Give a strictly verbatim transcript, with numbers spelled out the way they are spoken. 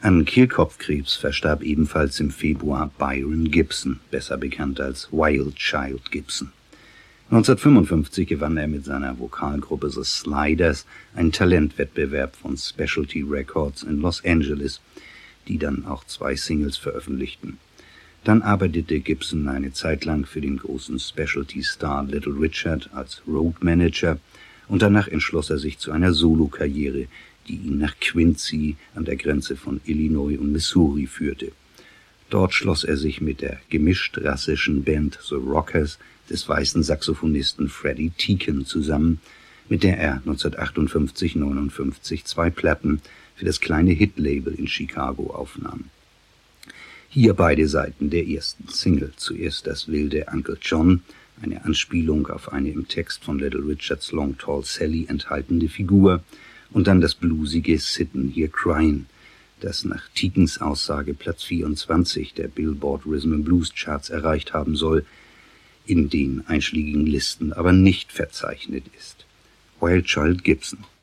An Kehlkopfkrebs verstarb ebenfalls im Februar Byron Gibson, besser bekannt als Wild Child Gibson. neunzehnhundertfünfundfünfzig gewann er mit seiner Vokalgruppe The Sliders einen Talentwettbewerb von Specialty Records in Los Angeles, die dann auch zwei Singles veröffentlichten. Dann arbeitete Gibson eine Zeit lang für den großen Specialty-Star Little Richard als Road Manager und danach entschloss er sich zu einer Solokarriere, die ihn nach Quincy an der Grenze von Illinois und Missouri führte. Dort schloss er sich mit der gemischt-rassischen Band The Rockers des weißen Saxophonisten Freddie Teakin zusammen, mit der er neunzehnhundertachtundfünfzig neunundfünfzig zwei Platten für das kleine Hitlabel in Chicago aufnahm. Hier beide Seiten der ersten Single. Zuerst das wilde Uncle John, eine Anspielung auf eine im Text von Little Richards Long Tall Sally enthaltene Figur, und dann das bluesige Sittin' Here Cryin', das nach Teakins Aussage Platz vierundzwanzig der Billboard Rhythm and Blues Charts erreicht haben soll, in den einschlägigen Listen aber nicht verzeichnet ist. Wild Child Gibson.